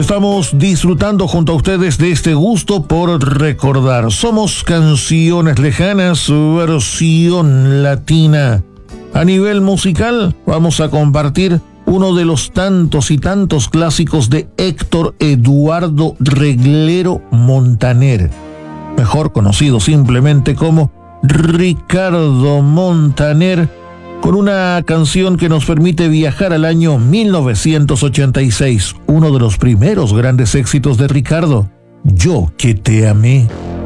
Estamos disfrutando junto a ustedes de este gusto por recordar. Somos Canciones Lejanas, versión latina. A nivel musical, vamos a compartir uno de los tantos y tantos clásicos de Héctor Eduardo Reglero Montaner, mejor conocido simplemente como Ricardo Montaner, con una canción que nos permite viajar al año 1986, uno de los primeros grandes éxitos de Ricardo, Yo que te amé.